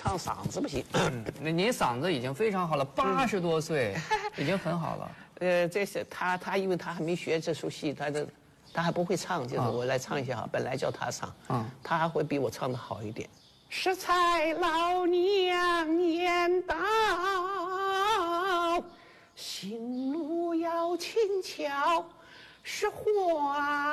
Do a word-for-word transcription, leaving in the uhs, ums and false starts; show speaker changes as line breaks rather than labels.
唱嗓子不行。
那您嗓子已经非常好了，八十多岁，已经很好了。
呃，这是他他，因为他还没学这出戏，他的他还不会唱，就是我来唱一下哈。本来叫他唱，
嗯，
他还会比我唱的好一点。是才老娘年到，行路要轻巧，是花。